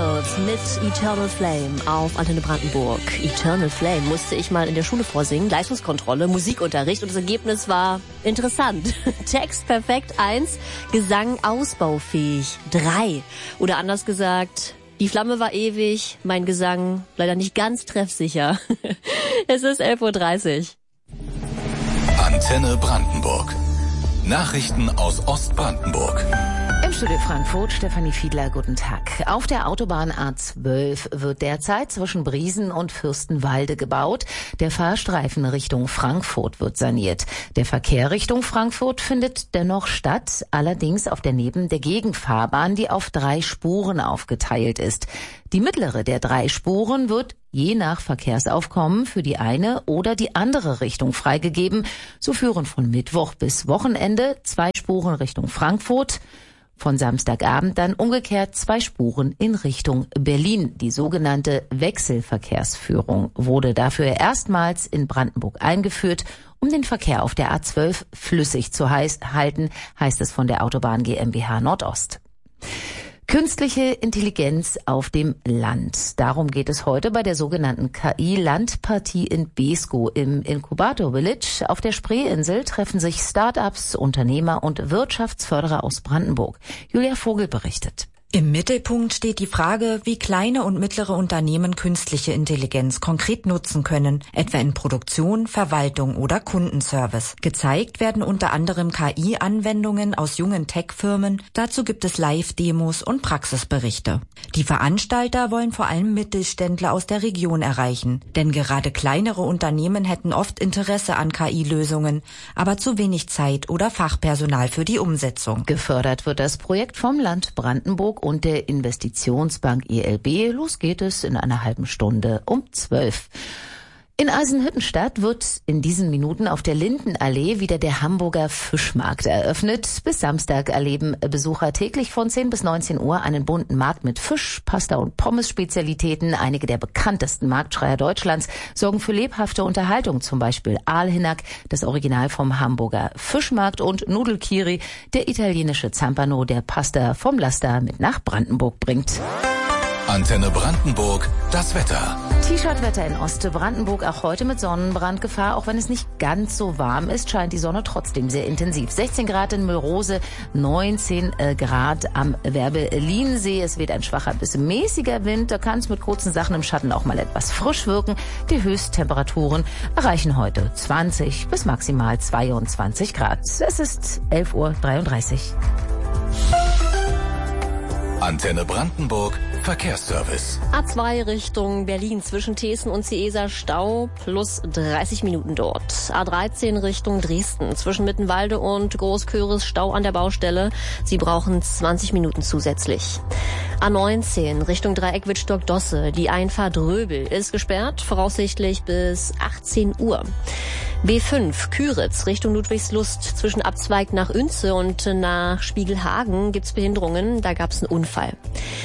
Beatles mit Eternal Flame auf Antenne Brandenburg. Eternal Flame musste ich mal in der Schule vorsingen, Leistungskontrolle, Musikunterricht, und das Ergebnis war interessant. Text perfekt 1, Gesang ausbaufähig 3. Oder anders gesagt, die Flamme war ewig, mein Gesang leider nicht ganz treffsicher. Es ist 11:30 Uhr. Antenne Brandenburg. Nachrichten aus Ostbrandenburg. Im Studio Frankfurt, Stefanie Fiedler, guten Tag. Auf der Autobahn A12 wird derzeit zwischen Briesen und Fürstenwalde gebaut. Der Fahrstreifen Richtung Frankfurt wird saniert. Der Verkehr Richtung Frankfurt findet dennoch statt, allerdings auf der Gegenfahrbahn, die auf 3 Spuren aufgeteilt ist. Die mittlere der 3 Spuren wird je nach Verkehrsaufkommen für die eine oder die andere Richtung freigegeben. So führen von Mittwoch bis Wochenende 2 Spuren Richtung Frankfurt. Von Samstagabend dann umgekehrt 2 Spuren in Richtung Berlin. Die sogenannte Wechselverkehrsführung wurde dafür erstmals in Brandenburg eingeführt, um den Verkehr auf der A12 flüssig zu halten, heißt es von der Autobahn GmbH Nordost. Künstliche Intelligenz auf dem Land. Darum geht es heute bei der sogenannten KI-Landpartie in Beeskow im Inkubator Village. Auf der Spreeinsel treffen sich Start-ups, Unternehmer und Wirtschaftsförderer aus Brandenburg. Julia Vogel berichtet. Im Mittelpunkt steht die Frage, wie kleine und mittlere Unternehmen künstliche Intelligenz konkret nutzen können, etwa in Produktion, Verwaltung oder Kundenservice. Gezeigt werden unter anderem KI-Anwendungen aus jungen Tech-Firmen. Dazu gibt es Live-Demos und Praxisberichte. Die Veranstalter wollen vor allem Mittelständler aus der Region erreichen, denn gerade kleinere Unternehmen hätten oft Interesse an KI-Lösungen, aber zu wenig Zeit oder Fachpersonal für die Umsetzung. Gefördert wird das Projekt vom Land Brandenburg und der Investitionsbank ILB. Los geht es in einer halben Stunde um 12. In Eisenhüttenstadt wird in diesen Minuten auf der Lindenallee wieder der Hamburger Fischmarkt eröffnet. Bis Samstag erleben Besucher täglich von 10 bis 19 Uhr einen bunten Markt mit Fisch, Pasta und Pommes-Spezialitäten. Einige der bekanntesten Marktschreier Deutschlands sorgen für lebhafte Unterhaltung, zum Beispiel Aalhinnack, das Original vom Hamburger Fischmarkt, und Nudelkiri, der italienische Zampano, der Pasta vom Laster mit nach Brandenburg bringt. Antenne Brandenburg, das Wetter. T-Shirt-Wetter in Ostbrandenburg, auch heute mit Sonnenbrandgefahr. Auch wenn es nicht ganz so warm ist, scheint die Sonne trotzdem sehr intensiv. 16 Grad in Müllrose, 19 Grad am Werbelinsee. Es weht ein schwacher bis mäßiger Wind. Da kann es mit kurzen Sachen im Schatten auch mal etwas frisch wirken. Die Höchsttemperaturen erreichen heute 20 bis maximal 22 Grad. Es ist 11:33 Uhr. Antenne Brandenburg, Verkehrsservice. A2 Richtung Berlin zwischen Thesen und Ciesa Stau plus 30 Minuten dort. A13 Richtung Dresden zwischen Mittenwalde und Großköris Stau an der Baustelle. Sie brauchen 20 Minuten zusätzlich. A19 Richtung Dreieck Wittstock-Dosse. Die Einfahrt Röbel ist gesperrt, voraussichtlich bis 18 Uhr. B5 Küritz Richtung Ludwigslust zwischen Abzweig nachÜnze und nach Spiegelhagen gibt's Behinderungen, da gab's einen Unfall.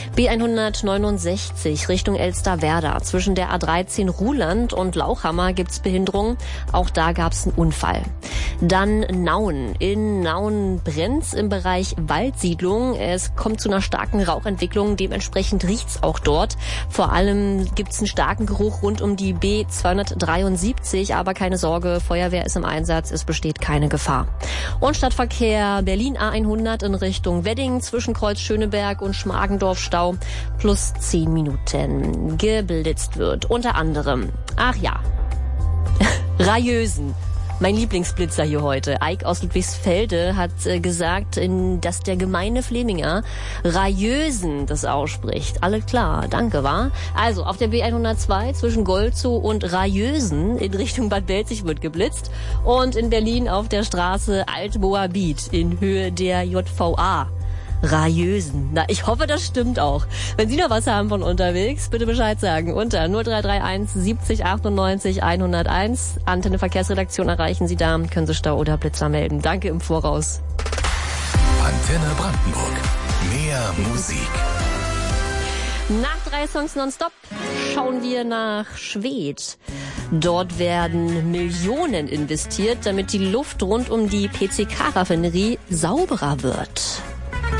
B169 Richtung Elsterwerda zwischen der A13 Ruhland und Lauchhammer gibt's Behinderungen, auch da gab's einen Unfall. Dann Nauen. In Nauen brennt's im Bereich Waldsiedlung. Es kommt zu einer starken Rauchentwicklung, dementsprechend riecht's auch dort. Vor allem gibt's einen starken Geruch rund um die B273, aber keine Sorge, Feuerwehr ist im Einsatz, es besteht keine Gefahr. Und Stadtverkehr Berlin A100 in Richtung Wedding zwischen Kreuz Schöneberg und Schmargendorf Stau plus 10 Minuten. Geblitzt wird unter anderem, Rayösen. Mein Lieblingsblitzer hier heute, Eik aus Ludwigsfelde, hat gesagt, dass der gemeine Flemminger Rayösen das ausspricht. Alle klar, danke, wa? Also, auf der B102 zwischen Golzow und Rayösen in Richtung Bad Belzig wird geblitzt. Und in Berlin auf der Straße Altmoabit in Höhe der JVA. Rayösen. Na, ich hoffe, das stimmt auch. Wenn Sie noch was haben von unterwegs, bitte Bescheid sagen. Unter 0331 70 98 101. Antenne Verkehrsredaktion erreichen Sie da. Können Sie Stau oder Blitzer melden. Danke im Voraus. Antenne Brandenburg. Mehr Musik. Nach 3 Songs nonstop schauen wir nach Schwedt. Dort werden Millionen investiert, damit die Luft rund um die PCK-Raffinerie sauberer wird.